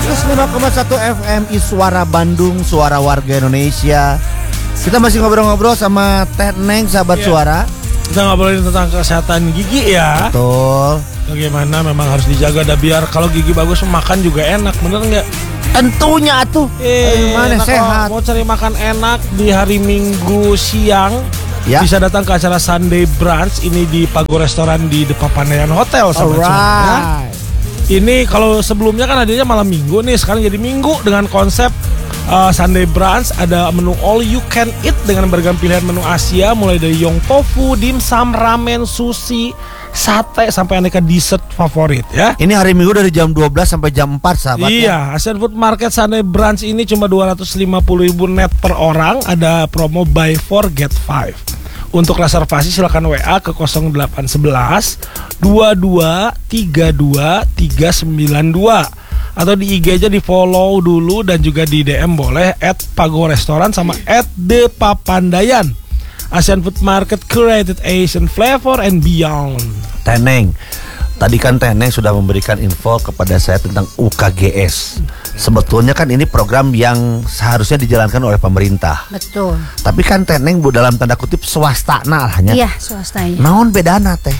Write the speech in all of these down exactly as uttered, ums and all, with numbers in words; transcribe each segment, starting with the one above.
seratus lima koma satu F M I Suara Bandung, suara warga Indonesia. Kita masih ngobrol-ngobrol sama Teh Neng, sahabat yeah. Suara. Kita ngobrolin tentang kesehatan gigi ya. Betul. Bagaimana memang harus dijaga dah biar kalau gigi bagus makan juga enak, bener nggak? Tentunya tuh. Eh, mana sehat. Mau cari makan enak di hari Minggu siang, ya. Bisa datang ke acara Sunday Brunch ini di Pago Restoran di The Papandayan Hotel. Alright. Ini kalau sebelumnya kan adanya malam Minggu nih, sekarang jadi Minggu dengan konsep Uh, Sunday Brunch. Ada menu all you can eat dengan beragam pilihan menu Asia, mulai dari yong tofu, dimsum, ramen, sushi, sate, sampai aneka dessert favorit ya. Ini hari Minggu dari jam dua belas sampai jam empat, sahabat. Iya, ya. Asian Food Market Sunday Brunch ini cuma dua ratus lima puluh ribu net per orang. Ada promo buy four get five. Untuk reservasi silakan W A ke nol delapan satu satu dua dua tiga dua tiga sembilan dua atau di I G aja di follow dulu, dan juga di D M boleh at Pago Restoran sama at The Papandayan. Asian Food Market, created Asian flavor and beyond. Teneng, tadi kan Teneng sudah memberikan info kepada saya tentang U K G S. Sebetulnya kan ini program yang seharusnya dijalankan oleh pemerintah. Betul. Tapi kan Teneng dalam tanda kutip swasta nah hanya. Iya, swastanya. Naon bedana teh?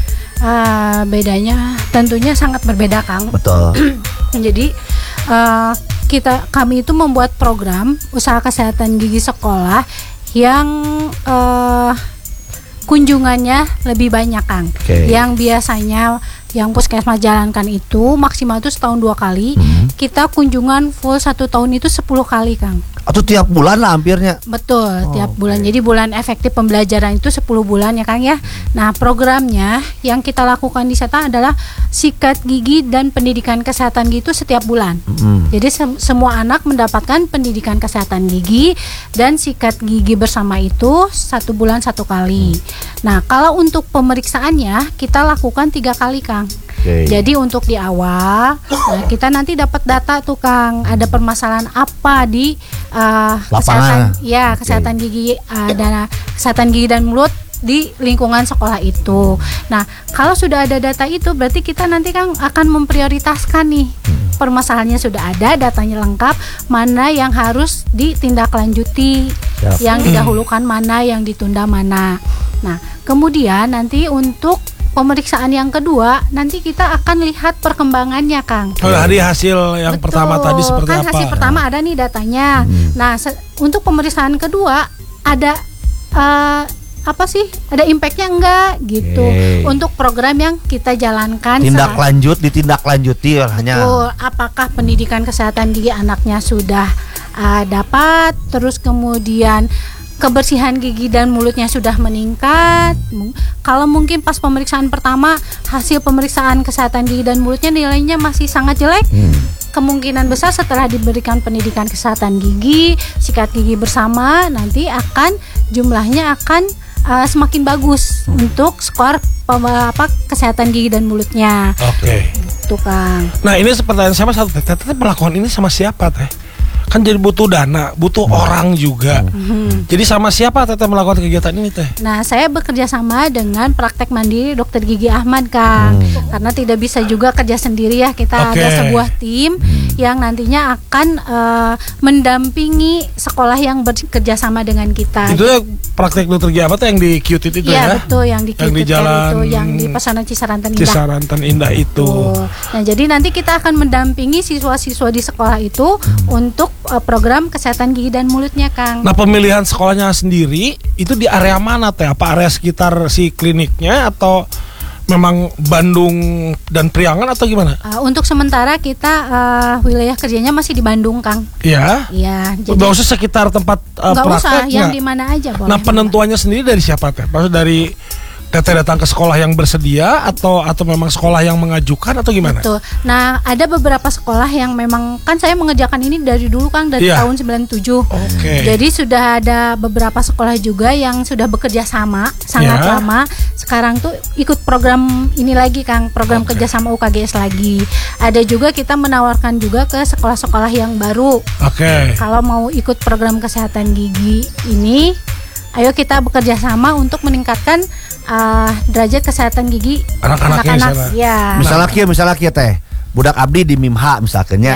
Uh, bedanya tentunya sangat berbeda, Kang. Betul. Jadi uh, kita kami itu membuat program usaha kesehatan gigi sekolah yang uh, kunjungannya lebih banyak, Kang. Okay. Yang biasanya yang puskesmas jalankan itu maksimal itu setahun dua kali, hmm. kita kunjungan full satu tahun itu sepuluh kali, Kang. Atau tiap bulan lah hampirnya. Betul, oh, tiap okay. bulan. Jadi bulan efektif pembelajaran itu sepuluh bulan ya, Kang ya. Nah, programnya yang kita lakukan di sana adalah sikat gigi dan pendidikan kesehatan gigi itu setiap bulan. Mm. Jadi se- semua anak mendapatkan pendidikan kesehatan gigi dan sikat gigi bersama itu satu bulan satu kali. Mm. Nah, kalau untuk pemeriksaannya kita lakukan tiga kali, Kang. Okay. Jadi untuk di awal, nah kita nanti dapat data tuh, Kang, ada permasalahan apa di uh, kesehatan, ya kesehatan okay. gigi uh, dan kesehatan gigi dan mulut di lingkungan sekolah itu. Nah, kalau sudah ada data itu, berarti kita nanti, Kang, akan memprioritaskan nih permasalahannya sudah ada, datanya lengkap, mana yang harus ditindaklanjuti, Siap. yang didahulukan mana, yang ditunda mana. Nah, kemudian nanti untuk pemeriksaan yang kedua, nanti kita akan lihat perkembangannya, Kang. Oh, dari hasil yang Betul. pertama tadi seperti kan apa? Hasil pertama ada nih datanya. Hmm. Nah, se- untuk pemeriksaan kedua ada uh, apa sih? Ada impactnya enggak gitu? Okay. Untuk program yang kita jalankan. Tindak lanjut, ditindaklanjuti hanya. Betul. Apakah pendidikan kesehatan gigi anaknya sudah uh, dapat? Terus kemudian kebersihan gigi dan mulutnya sudah meningkat. Kalau mungkin pas pemeriksaan pertama hasil pemeriksaan kesehatan gigi dan mulutnya nilainya masih sangat jelek, hmm. kemungkinan besar setelah diberikan pendidikan kesehatan gigi, sikat gigi bersama, nanti akan jumlahnya akan uh, semakin bagus hmm. untuk skor apa kesehatan gigi dan mulutnya. Oke. Okay. Gitu, Kang. Nah, ini pertanyaan sama satu, Teh, Teh melakukan ini sama siapa, Teh? Kan jadi butuh dana, butuh hmm. orang juga. Hmm. Jadi sama siapa Teteh melakukan kegiatan ini, Teh? Nah, saya bekerja sama dengan Praktek Mandiri Dokter Gigi Ahmad, Kang. Hmm. Karena tidak bisa juga kerja sendiri ya. Kita okay. ada sebuah tim hmm. yang nantinya akan uh, mendampingi sekolah yang bekerja sama dengan kita. Itu ya Praktek Dokter Gigi Ahmad yang di Q T I itu ya? Iya, betul, yang di Q T I yang di jalan itu, yang di Pesona Cisarantan Indah. Cisarantan Indah itu. Betul. Nah, jadi nanti kita akan mendampingi siswa-siswa di sekolah itu hmm. untuk program kesehatan gigi dan mulutnya, Kang. Nah, pemilihan sekolahnya sendiri itu di area mana, Teh? Apa area sekitar si kliniknya atau memang Bandung dan Priangan atau gimana? Uh, untuk sementara kita uh, wilayah kerjanya masih di Bandung, Kang. Iya. Iya. Gak usah sekitar tempat uh, praktek. Gak usah, yang gak? di mana aja boleh. Nah, penentuannya sendiri dari siapa, Teh? Maksud dari Teteh datang ke sekolah yang bersedia atau atau memang sekolah yang mengajukan atau gimana? Betul. Nah, ada beberapa sekolah yang memang, kan saya mengerjakan ini dari dulu, Kang, dari yeah. tahun sembilan puluh tujuh. Okay. Jadi sudah ada beberapa sekolah juga yang sudah bekerja sama sangat yeah. lama. Sekarang tuh ikut program ini lagi, Kang, program okay. kerjasama U K G S lagi. Ada juga kita menawarkan juga ke sekolah-sekolah yang baru. Oke. Okay. Kalau mau ikut program kesehatan gigi ini, ayo kita bekerja sama untuk meningkatkan uh, derajat kesehatan gigi anak-anak. Ya. Misalnya kia, misalnya kia Teh, budak abdi di Mimha misalnya. Ya.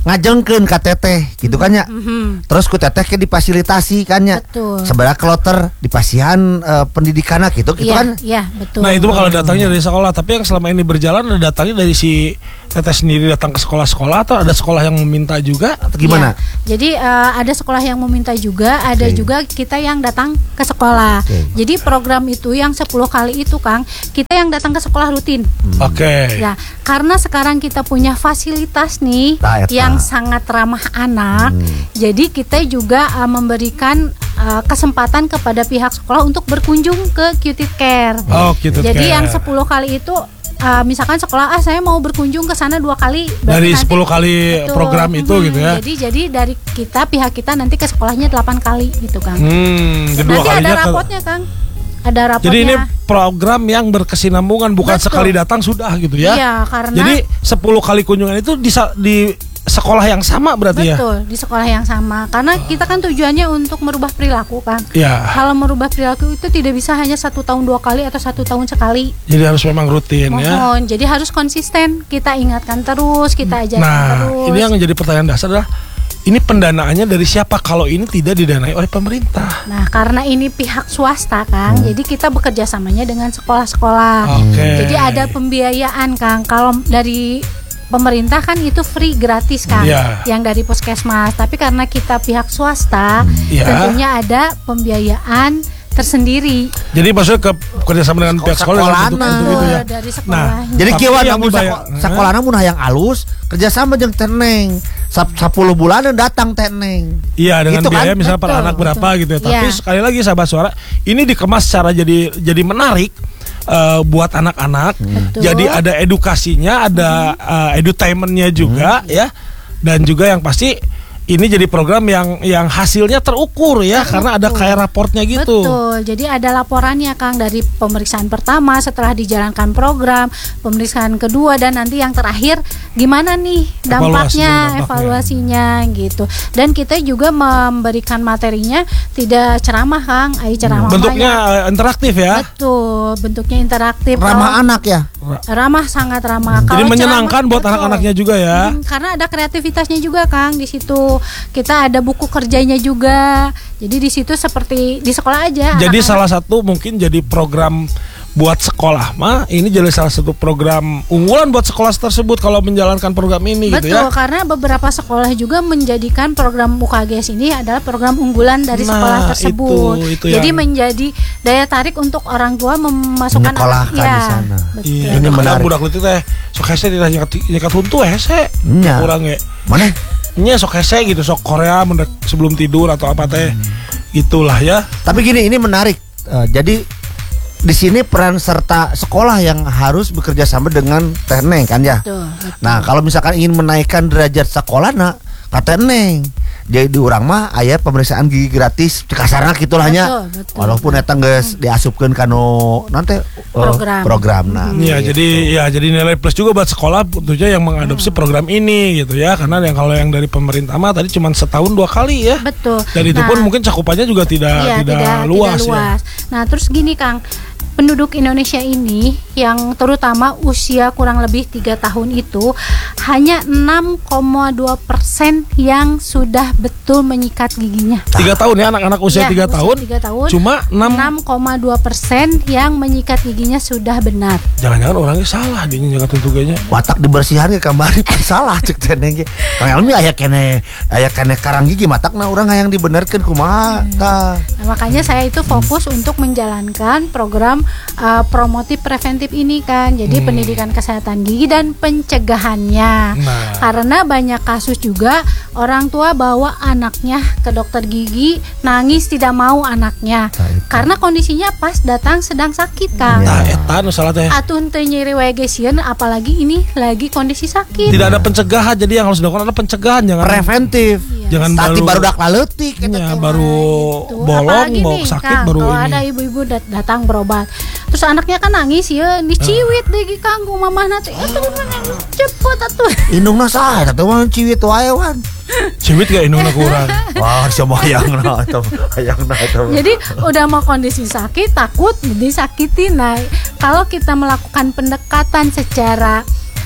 ngajengkeun ka teteh gitu kan ya. Mhm. Terus ku teteh ke difasilitasi kan ya. Betul. Sebenarnya kloter di pasihan uh, pendidikanna gitu gitu Iya, kan. iya, betul. Nah itu mah kalau datangnya dari sekolah. Tapi yang selama ini berjalan ada datangnya dari si teteh sendiri datang ke sekolah-sekolah atau ada sekolah yang meminta juga? Atau gimana? Ya, jadi uh, ada sekolah yang meminta juga, ada Oke. juga kita yang datang ke sekolah. Oke. Jadi program itu yang sepuluh kali itu Kang, kita yang datang ke sekolah rutin. Oke. Ya, karena sekarang kita punya fasilitas nih Nah, eta. yang sangat ramah anak. Hmm. Jadi kita juga uh, memberikan uh, kesempatan kepada pihak sekolah untuk berkunjung ke Cutie Care. Oh gitu. Jadi Care. yang sepuluh kali itu uh, misalkan sekolah ah saya mau berkunjung ke sana dua kali berarti dari nanti- sepuluh kali Betul. program itu Hmm, gitu ya. Jadi jadi dari kita pihak kita nanti ke sekolahnya delapan kali gitu Kang. Hmm, kedua Nanti kalinya ada ke- rapotnya Kang. Ada rapotnya. Jadi ini program yang berkesinambungan, bukan Betul. sekali datang sudah gitu ya. Iya, karena Jadi sepuluh kali kunjungan itu di, sa- di sekolah yang sama berarti ya. betul di sekolah yang sama. Karena kita kan tujuannya untuk merubah perilaku kan. Ya. Kalau merubah perilaku itu tidak bisa hanya satu tahun dua kali atau satu tahun sekali. Jadi harus memang rutin ya. Mohon, jadi harus konsisten. Kita ingatkan terus, kita ajarkan Nah, terus. ini yang menjadi pertanyaan dasar adalah ini pendanaannya dari siapa kalau ini tidak didanai oleh pemerintah? Nah, karena ini pihak swasta, Kang, jadi kita bekerja samanya dengan sekolah-sekolah. Oke. Jadi ada pembiayaan, Kang. Kalau dari pemerintah kan itu free gratis, Kang, Iya. yang dari puskesmas. Tapi karena kita pihak swasta, Iya. tentunya ada pembiayaan tersendiri. Jadi maksudnya ke kerjasama dengan pihak sekolah dalam bentuk Sekolahna. itu gitu ya. Dari Nah, sekolahnya. Jadi Tapi kieu yang namun dibayar- sako- sakolana mun hayang alus kerjasama jeung teneng. Sap- sepuluh bulan datang teneng. Iya dengan Gitu kan? biaya misalnya per Betul, anak berapa betul. gitu ya. Tapi Iya. sekali lagi sahabat suara, ini dikemas secara jadi jadi menarik eh, buat anak-anak. Betul. Jadi ada edukasinya, ada eh, edutainmentnya juga ya. Dan juga yang pasti ini jadi program yang yang hasilnya terukur ya, karena ada kayak raportnya gitu. Betul. Jadi ada laporannya Kang dari pemeriksaan pertama setelah dijalankan program, pemeriksaan kedua dan nanti yang dampaknya gimana nih dampaknya, Evaluasi, dampaknya. evaluasinya gitu. Dan kita juga memberikan materinya tidak ceramah Kang, ai ceramah. Bentuknya banyak. eh, interaktif ya. Betul, bentuknya interaktif. Ramah Kalau- anak ya. ramah sangat ramah. Jadi Kalau menyenangkan ceramah- buat betul. anak-anaknya juga ya. Hmm, karena ada kreativitasnya juga Kang di situ. Kita ada buku kerjanya juga. Jadi di situ seperti di sekolah aja. Jadi anak-anak. salah satu mungkin jadi program buat sekolah mah ini jadi salah satu program unggulan buat sekolah tersebut kalau menjalankan program ini Betul, gitu ya. karena beberapa sekolah juga menjadikan program U K G S ini adalah program unggulan dari Nah, sekolah tersebut. itu- itu Jadi yang- menjadi daya tarik untuk orang tua memasukkan Menyekolahkan anak- di ya, sana. betul. Iya, Ini kadang menarik. budak itu teh sok hese tidak nyekat nyekat huntu hese. Nya. Kurang ya. Mana? Nya sok hese gitu, sok Korea mendek sebelum tidur atau apa teh. Itulah ya. Tapi gini, ini menarik. Eh, jadi di sini peran serta sekolah yang harus bekerja sama dengan teneng kan ya. Betul, betul. Nah, kalau misalkan ingin menaikkan derajat sekolah nak teneng. Jadi orang mah aya pemeriksaan gigi gratis di kasarna gitu lah nya. Betul, betul. Walaupun eta geus diasupkeun kanu nanti eh, Program. program nah. Iya, gitu. jadi ya jadi nilai plus juga buat sekolah tentunya yang mengadopsi program ini gitu ya. Karena yang kalau yang dari pemerintah mah tadi cuma setahun dua kali ya. Betul. Dan itu Nah, pun mungkin cakupannya juga tidak iya, tidak, luas, ya. Nah, terus gini Kang, penduduk Indonesia ini yang terutama usia kurang lebih tiga tahun itu hanya enam koma dua persen yang sudah betul menyikat giginya. Tiga tahun ya anak-anak usia Ya, tiga usia tahun. tiga tahun. Cuma enam. enam koma dua persen yang menyikat giginya sudah benar. Jangan-jangan orangnya salah dia jangan tentunya. Watak dibersihan ke kamari pun salah cek teneng ge. Kang Elmi aya kene aya kene karang gigi matakna urang hayang dibenerkeun kumaha tah. Nah, makanya saya itu fokus untuk menjalankan program uh, promotif preventif ini kan. Jadi Hmm. pendidikan kesehatan gigi dan pencegahannya. Nah. Karena banyak kasus juga orang tua bawa anaknya ke dokter gigi nangis tidak mau anaknya. Nah, itu. Karena kondisinya pas datang sedang sakit Kang. Nah, eta nu salah teh. Atun teu nyeri wae ge sieun, apalagi ini lagi kondisi sakit. Tidak ada pencegahan, jadi yang harus dilakukan adalah pencegahan, jangan Preventif. Iya. jangan Tadi baru baru dak laletik eta ya, teh. baru Itu. bolong, Apalagi mau nih, sakit Kang, baru kalau ini. ada ibu-ibu dat- datang berobat, terus anaknya kan nangis ya, diciwit deh di kanggo mamahna teh, atuh cepet atuh. Indungna saha eta teh mah ciwit wae wan. Ciwit gak indungna kurang. Wah, sembayangna eta hayangna eta. Jadi udah mau kondisi sakit, takut disakitin. Nah, kalau kita melakukan pendekatan secara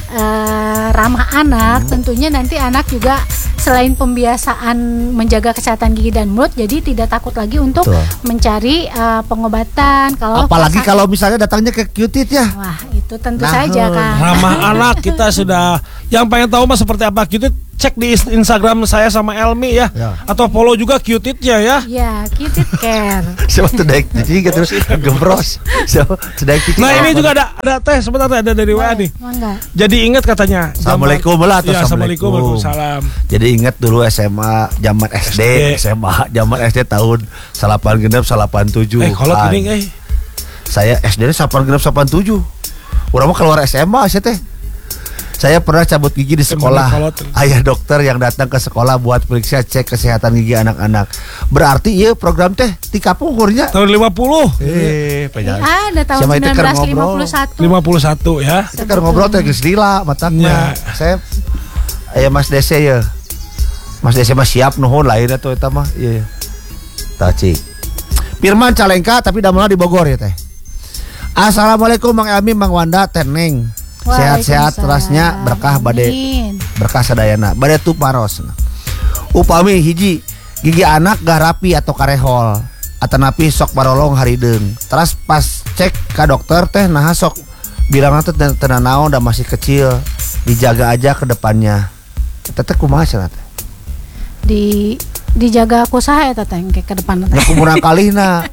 uh, ramah anak, tentunya nanti anak juga selain pembiasaan menjaga kesehatan gigi dan mulut, jadi tidak takut lagi untuk Betul. mencari uh, pengobatan. Kalau Apalagi sakit- kalau misalnya datangnya ke Q-Tip ya. wah itu tentu Nah, saja kan. Ramah anak kita sudah. Yang pengen tahu mas seperti apa Q-Tip, cek di Instagram saya sama Elmi ya, Ya. atau follow juga Q-Tip-nya ya. Ya, Q-Tip Care. Siapa tuh daik cici terus gembros. Siapa daik cici. Nah ini juga ada ada teh sebentar teh, ada dari W A nih. Mangga. Jadi ingat katanya. zaman- Assalamualaikum lah, atau Ya, Assalamualaikum. Assalamualaikum. Waalaikumsalam. Jadi ingat dulu S M A zaman S D, S D. S M A zaman S D tahun salapan genep salapan tujuh. Eh kolot gini eh. Saya S D salapan genep salapan tujuh. Urang mah keluar S M A sih teh. Saya pernah cabut gigi di sekolah. kolot. Ayah dokter yang datang ke sekolah buat periksa cek kesehatan gigi anak-anak. Berarti iya program teh di kapung umurnya. Tahun lima puluh. Eh, penjara. Ada tahun Sama itu sembilan kan belas lima ngobrol. puluh satu. lima puluh satu ya. Kita kan ngobrol teh geus lila matakna. Ya. Saya aya Mas Dese ya. Mas Dese mah siap nuhun lain atuh eta mah. Iya. Taci. Firman Calengka tapi damelna di Bogor ya teh. Assalamualaikum Mang Elmi, Mang Wanda, Teh Neng. Sehat-sehat terasnya berkah bade Amin. berkah sadayana bade tu paros. Upami hiji gigi anak gak rapi atau karehol atanapi sok barolong harideung. Terus pas cek ke dokter teh nah sok bilang teh teu naon da masih kecil, dijaga aja ke depannya. Teteh kumaha cenah teh? Di dijaga aku saha eta teh ke depan Ya teh. kumurang kalihna.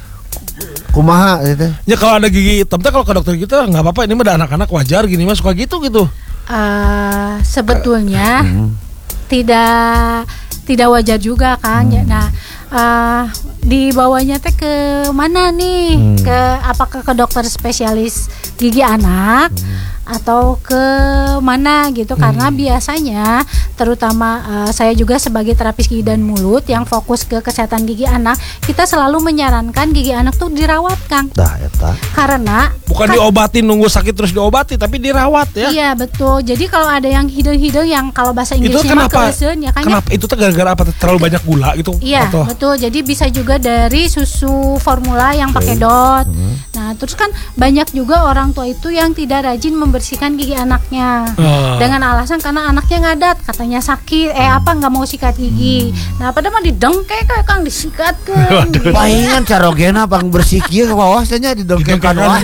Kumaha gitu. Ya kalau ada gigi hitam teh kalau ke dokter kita nggak apa-apa, ini mah ada anak-anak wajar gini mah suka gitu gitu. Eh, sebetulnya Hmm. tidak tidak wajar juga kan. Ya, nah, eh, dibawanya teh ke mana nih? Hmm. Ke apakah ke dokter spesialis gigi anak atau ke mana gitu? Karena biasanya terutama eh, saya juga sebagai terapis gigi dan mulut yang fokus ke kesehatan gigi anak, kita selalu menyarankan gigi anak tuh dirawat, Kang. Dah eta. Karena Bukan kan- diobatin nunggu sakit terus diobati, tapi dirawat ya. Iya betul. Jadi kalau ada yang hidung-hidung yang kalau bahasa Itu Inggrisnya mah kenapa? kelesen ya kan ya? Kenapa itu tuh gara-gara apa? Terlalu banyak gula gitu? Iya Atau- betul. Jadi bisa juga dari susu formula yang pakai dot. Nah terus kan banyak juga orang tua itu yang tidak rajin membersihkan gigi anaknya Ah. dengan alasan karena anaknya ngadat, katanya sakit, eh apa nggak mau sikat gigi. Nah padahal mah didengkek kayak Kang disikat ke. Palingan carogena pang bersih kieu ke bawah teh nya didongkeng ka doang.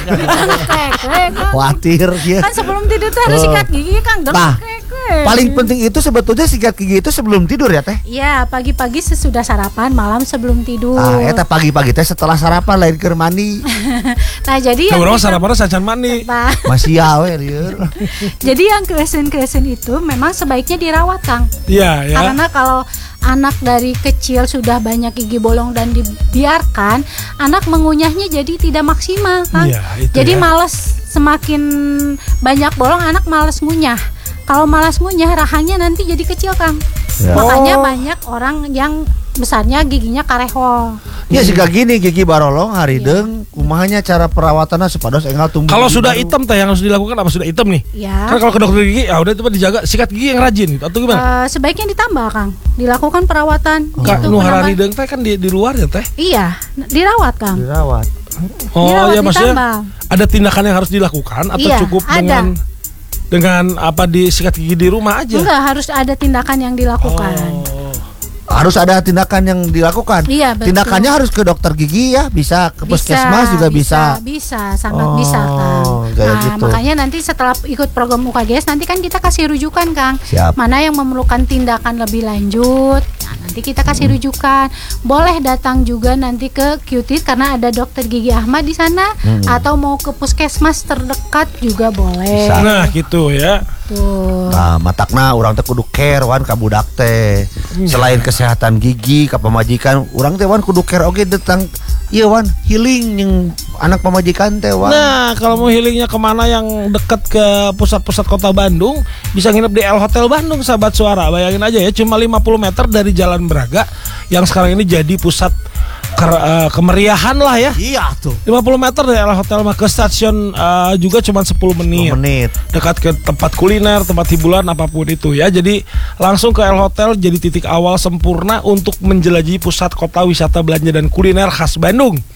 Khawatir kieu. Kan sebelum tidur tuh harus Oh. sikat gigi Kang. Nah, Dengkek. paling penting itu sebetulnya sikat gigi itu sebelum tidur ya teh. Iya pagi-pagi sesudah sarapan, malam sebelum tidur. Ah, eta pagi-pagi teh setelah sarapan lain keur mandi. Nah jadi Nah, yang orang kita- sarapan sajan mani. Nah, Masih awe lieur. jadi yang kresen-kresen itu memang sebaiknya dirawat Kang. Iya ya. Karena kalau anak dari kecil sudah banyak gigi bolong dan dibiarkan, anak mengunyahnya jadi tidak maksimal Kang. Iya, itu Jadi ya. males, semakin banyak bolong anak males ngunyah. Kalau malas ngunyah rahangnya nanti jadi kecil Kang. Ya. Makanya Oh. banyak orang yang besarnya giginya karehol. Ya sih gini gigi barolong harideung kumahanya cara perawatannya supados enggal tumbuh. Kalau gigi sudah baru. hitam teh yang harus dilakukan apa sudah hitam nih? Ya. Kan kalau ke dokter gigi ya udah itu mah dijaga sikat gigi yang rajin gitu atau gimana? Eh, sebaiknya ditambah Kang, dilakukan perawatan. Kak gitu, nu menambah- harideung teh kan di di luar ya teh. Iya, dirawat Kang. dirawat. Oh Dirawat, ya maksudnya ditambah. ada tindakan yang harus dilakukan atau Iya, cukup ada. dengan dengan apa di sikat gigi di rumah aja? Enggak, harus ada tindakan yang dilakukan. Oh. Harus ada tindakan yang dilakukan. Iya, betul. Tindakannya harus ke dokter gigi ya, bisa ke puskesmas juga bisa. Bisa, sangat Oh, bisa Kang. kayak Nah, gitu. makanya nanti setelah ikut program U K G S nanti kan kita kasih rujukan Kang. Siap. Mana yang memerlukan tindakan lebih lanjut. Nah, nanti kita kasih rujukan. Boleh datang juga nanti ke Q-Tip karena ada dokter gigi Ahmad di sana atau mau ke puskesmas terdekat juga boleh. Bisa. Nah gitu ya. Tuh. Nah, matakna urang teh kudu care wan ka budak teh. Selain kesehatan gigi ka pamajikan, urang teh wan kudu care oge tentang ieu wan healing yang anak pamajikan teh wan. Nah kalau mau healingnya kemana yang dekat ke pusat-pusat kota Bandung, bisa nginep di L Hotel Bandung sahabat suara. Bayangin aja ya, cuma lima puluh meter dari Jalan Braga yang sekarang ini jadi pusat ker- eh, kemeriahan lah ya. Iya tuh. lima puluh meter dari L Hotel mah ke stasiun eh, juga cuma sepuluh menit. sepuluh menit. Dekat ke tempat kuliner, tempat hiburan apapun itu ya. Jadi langsung ke L Hotel jadi titik awal sempurna untuk menjelajahi pusat kota wisata belanja dan kuliner khas Bandung.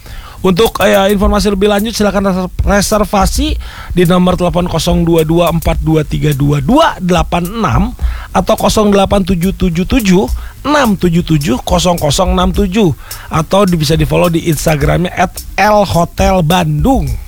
Untuk eh, informasi lebih lanjut silakan reservasi di nomor telepon nol dua dua empat dua tiga dua dua delapan enam atau nol delapan tujuh tujuh tujuh enam tujuh tujuh nol nol enam tujuh atau bisa di follow di Instagramnya at l hotel bandung.